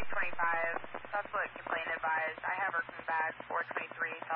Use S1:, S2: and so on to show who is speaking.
S1: 425. That's what complaint advised. I have her coming back 423.